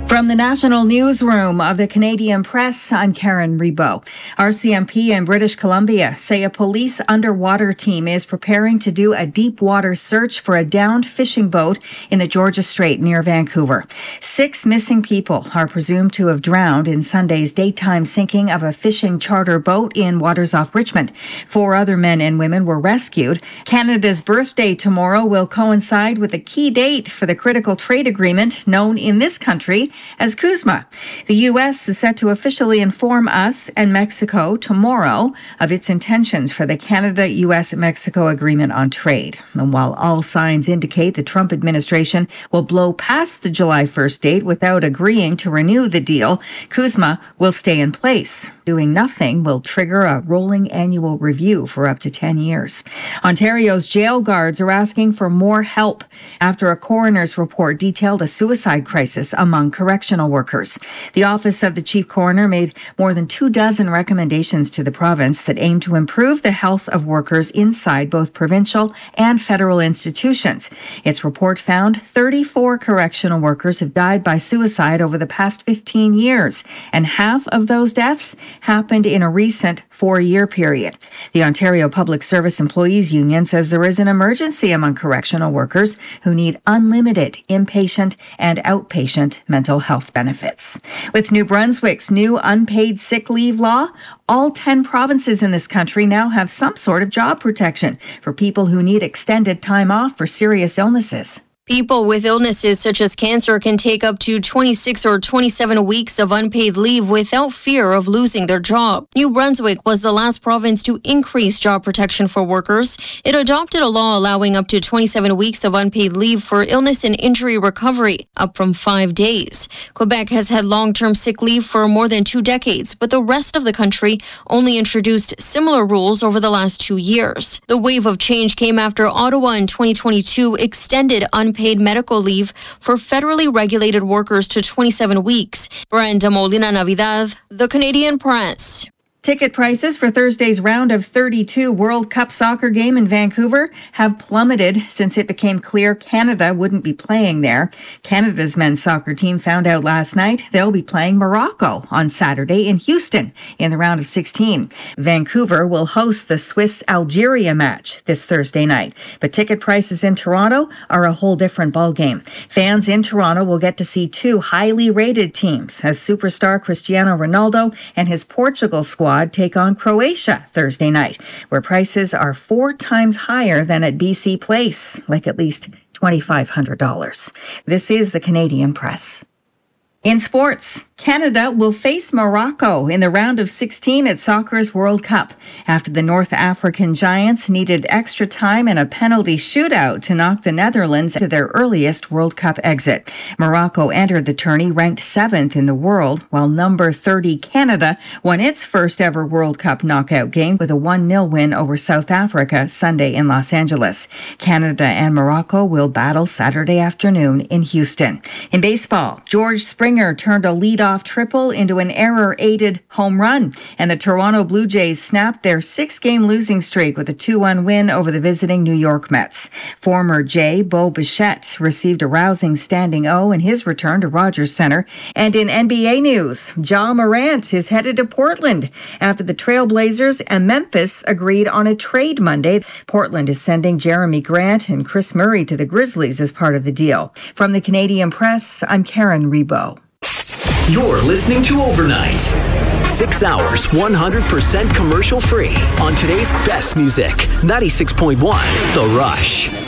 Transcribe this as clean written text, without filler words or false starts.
From the National Newsroom of the Canadian Press, I'm Karen Rebo. RCMP in British Columbia say a police underwater team is preparing to do a deep water search for a downed fishing boat in the Georgia Strait near Vancouver. 6 missing people are presumed to have drowned in Sunday's daytime sinking of a fishing charter boat in waters off Richmond. 4 other men and women were rescued. Canada's birthday tomorrow will coincide with a key date for the critical trade agreement known in this country as CUSMA. The U.S. is set to officially inform us and Mexico tomorrow of its intentions for the Canada-U.S.-Mexico agreement on trade. And while all signs indicate the Trump administration will blow past the July 1st date without agreeing to renew the deal, CUSMA will stay in place. Doing nothing will trigger a rolling annual review for up to 10 years. Ontario's jail guards are asking for more help after a coroner's report detailed a suicide crisis among correctional workers. The Office of the Chief Coroner made more than 24 recommendations to the province that aim to improve the health of workers inside both provincial and federal institutions. Its report found 34 correctional workers have died by suicide over the past 15 years, and half of those deaths happened in a recent 4-year period. The Ontario Public Service Employees Union says there is an emergency among correctional workers who need unlimited inpatient and outpatient mental health benefits. With New Brunswick's new unpaid sick leave law, all 10 provinces in this country now have some sort of job protection for people who need extended time off for serious illnesses. People with illnesses such as cancer can take up to 26 or 27 weeks of unpaid leave without fear of losing their job. New Brunswick was the last province to increase job protection for workers. It adopted a law allowing up to 27 weeks of unpaid leave for illness and injury recovery, up from 5 days. Quebec has had long-term sick leave for more than 2 decades, but the rest of the country only introduced similar rules over the last 2 years. The wave of change came after Ottawa in 2022 extended unpaid medical leave for federally regulated workers to 27 weeks. Brenda Molina Navidad, The Canadian Press. Ticket prices for Thursday's round of 32 World Cup soccer game in Vancouver have plummeted since it became clear Canada wouldn't be playing there. Canada's men's soccer team found out last night they'll be playing Morocco on Saturday in Houston in the round of 16. Vancouver will host the Swiss-Algeria match this Thursday night, but ticket prices in Toronto are a whole different ballgame. Fans in Toronto will get to see 2 highly rated teams as superstar Cristiano Ronaldo and his Portugal squad take on Croatia Thursday night, where prices are 4 times higher than at BC Place, like at least $2,500. This is the Canadian Press. In sports, Canada will face Morocco in the round of 16 at soccer's World Cup after the North African Giants needed extra time and a penalty shootout to knock the Netherlands to their earliest World Cup exit. Morocco entered the tourney ranked 7th in the world, while number 30 Canada won its first ever World Cup knockout game with a 1-0 win over South Africa Sunday in Los Angeles. Canada and Morocco will battle Saturday afternoon in Houston. In baseball, George Springer turned a leadoff triple into an error-aided home run, and the Toronto Blue Jays snapped their 6-game losing streak with a 2-1 win over the visiting New York Mets. Former Jay Bo Bichette received a rousing standing O in his return to Rogers Center. And in NBA news, Ja Morant is headed to Portland after the Trailblazers and Memphis agreed on a trade Monday. Portland is sending Jeremy Grant and Chris Murray to the Grizzlies as part of the deal. From the Canadian Press, I'm Karen Rebo. You're listening to Overnight. 6 hours, 100% commercial free on today's best music. 96.1 The Rush.